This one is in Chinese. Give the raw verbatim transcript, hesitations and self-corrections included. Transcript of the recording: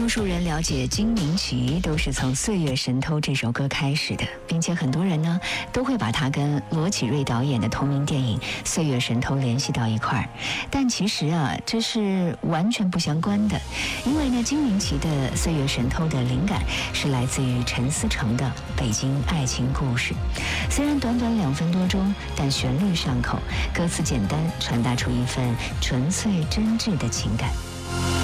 多数人了解金明岐都是从《岁月神偷》这首歌开始的，并且很多人呢都会把它跟罗启瑞导演的同名电影《岁月神偷》联系到一块儿。但其实啊，这是完全不相关的，因为呢，金明岐的《岁月神偷》的灵感是来自于陈思诚的《北京爱情故事》。虽然短短两分多钟，但旋律上口，歌词简单，传达出一份纯粹真挚的情感。